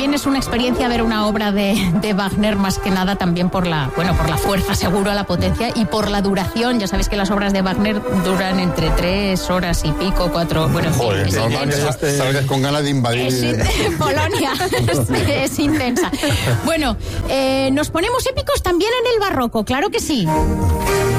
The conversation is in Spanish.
también es una experiencia ver una obra de Wagner, más que nada también por la fuerza, seguro, la potencia y por la duración. Ya sabéis que las obras de Wagner duran entre 3 horas y pico, 4. Bueno, joder, es intenso. salgas con ganas de invadir Polonia. Es intensa. Bueno, nos ponemos épicos también en el barroco, claro que sí.